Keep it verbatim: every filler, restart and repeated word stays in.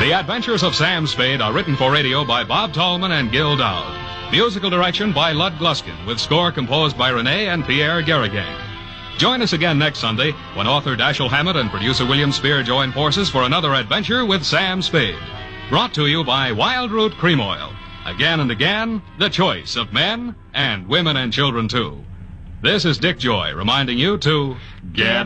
The Adventures of Sam Spade are written for radio by Bob Tallman and Gil Dowd. Musical direction by Lud Gluskin, with score composed by Renee and Pierre Garrigang. Join us again next Sunday when author Dashiell Hammett and producer William Spear join forces for another adventure with Sam Spade. Brought to you by Wild Root Cream Oil. Again and again, the choice of men and women and children, too. This is Dick Joy reminding you to get